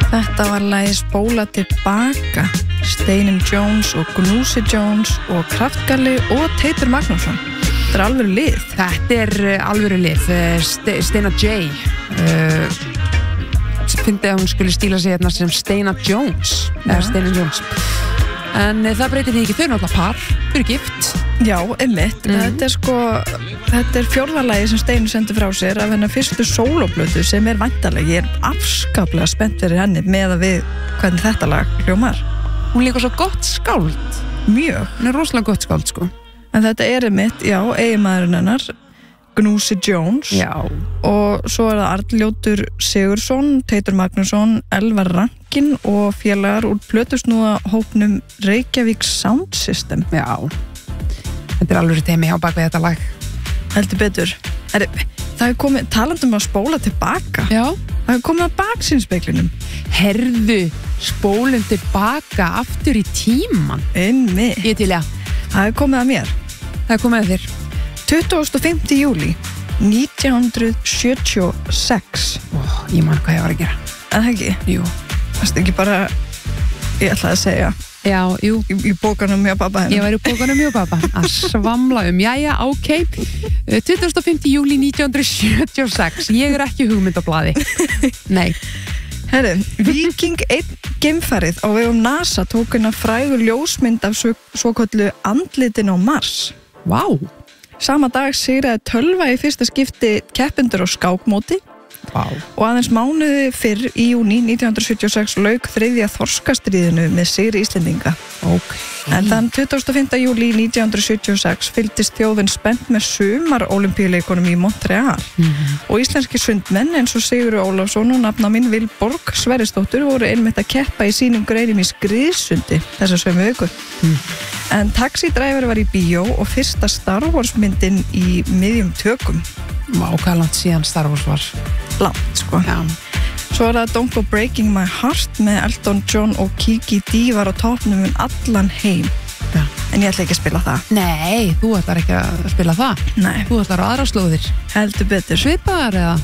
Þetta var lagið Spóla tilbaka, Steinum Jones og Gnúsi Jones og Kraftgalli og Teitur Magnússon. Þetta er alvöru lið. Þetta er alvöru lið. Steina J. Fyndi að hún skulle stíla sig hérna sem Steina Jones. Eða Steina Jones. En það breytir því ekki, þau náttúrulega par, þau eru gift. Já, einmitt. Þetta er fjórða lagið sem Steinu sendi frá sér af hennar fyrstu sólóplötu sem er væntanleg. Ég er afskaplega spennt fyrir henni með að við hvernig þetta lag hljómar. Hún líka svo gott skáld. Mjög. Hún er rosalega gott skáld, sko. En þetta er einmitt, já, eiginmaðurinn hennar, Gnúsi Jones. Já. Og svo er það Arnljótur Sigurðsson, Teitur Magnússon, Elvar Rankin og félagar úr plötusnúða hópnum Reykjavík Sound System. Já. Þetta er alveg teimi hjá bak við þetta lag. Heldur betur. Það er komið, talandum að spóla tilbaka. Já. Það er komið að baksýnspeglinum. Herðu, spólum tilbaka aftur í tíman. Einmitt. Ég til, já. Það er komið að mér. Það er komið að þér. 25. júlí 1976. Ég man hvað ég var að gera. En það ekki? Jú. Það er ekki bara, ég ætlaði að segja. Já, jú. Í bókanum hjá pappa hennar. Ég var í bókanum hjá pappa að svamla jæja, ok. 25. júlí 1976. Ég er ekki hugmynd á blaði. Nei. Herru, Viking 1 geimfarið á vegum NASA tók hennar frægur ljósmynd af svoköllu andlitin á Mars. Vá. Sama dag sigraði tölva í fyrsta skipti keppendur á skákmóti. Vá. Og aðeins mánuði fyrr í júní 1976 lauk þriðja þorskastríðinu með sigri Íslendinga. Ok. En þann 25. júlí 1976 fylgdist þjóðin spennt með sumar-ólympíuleikunum í Montreal. Og íslenski sundmenn eins og Sigurður Ólafsson og nafnaminn Vilborg Sverrisdóttur voru einmitt að keppa í sínum greinum í skriðsundi þessa sömu viku. En Taxi Driver var í bíó og fyrsta Star Wars myndin í miðjum tökum. Vá, hvað langt síðan Star Wars var? Langt, sko. Já. Svo er það Don't Go Breaking My Heart með Elton John og Kiki D var á toppnum allan heim. Já. En ég ætla ekki að spila það. Nei, þú ætlar ekki að spila það. Nei. Þú ætlar á aðra slóðir. Heldur betur. Svipaðar eða?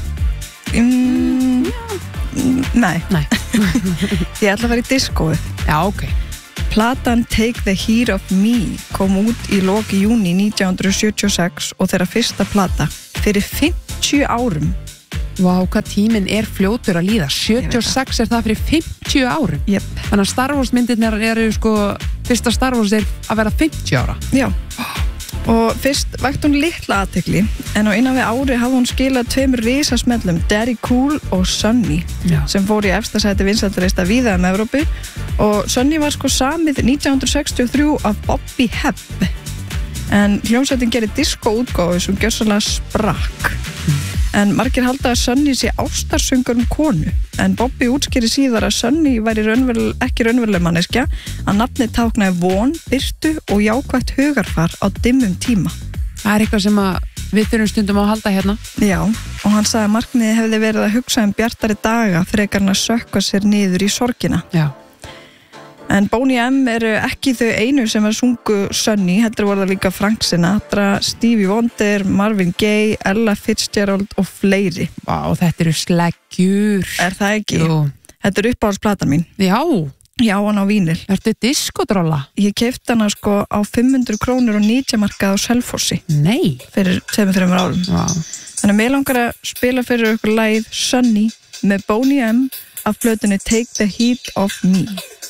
Nei. Nei. Ég ætla að vera í diskóið. Já, ok. Platan Take the Heat of Me kom út í loki júní 1976 og þeirra fyrsta plata fyrir 50 árum. Vá, hvað tíminn er fljótur að líða. 76 er það fyrir 50 árum. Jep. Þannig að Star Wars myndirnir eru sko, fyrsta Star Wars er að vera 50 ára. Já. Og fyrst vakti hún litla athygli en á innan við ári hafði hún skilað 2 risasmellum, Daddy Cool og Sunny. Já. Sem fór í efsta sæti vinsældarlista víða Evrópu og Sunny var sko samið 1963 af Bobby Hebb en hljómsveitin gerir diskóútgáfu sem gjörsamlega sprakk. En margir halda að Sunny sé ástarsöngur konu en Bobby útskýri síðar að Sunny væri ekki raunveruleg manneskja að nafnið táknaði von, birtu og jákvætt hugarfar á dimmum tíma. Það er eitthvað sem við þurfum stundum á að halda hérna. Já, og hann sagði að markmiðið hefði verið að hugsa bjartari daga frekar en að sökkva sér niður í sorgina. Já. En Boney M eru ekki þau einu sem var sungu Sunny, heldur voru það líka Frank Sinatra, Stevie Wonder, Marvin Gaye, Ella Fitzgerald og fleiri. Vá, þetta eru sleggjur. Er það ekki? Jú. Þetta er uppáhaldsplatan mín. Já. Já, hann á vínil. Ertu diskodrolla? Ég keypti hana sko á 500 krónur og 90 markað á Selfossi. Nei. Fyrir 2-3 árum. Vá. Þannig að mig langar að spila fyrir ykkur lagið Sunny með Boney M af plötunni Take the Heat of Me.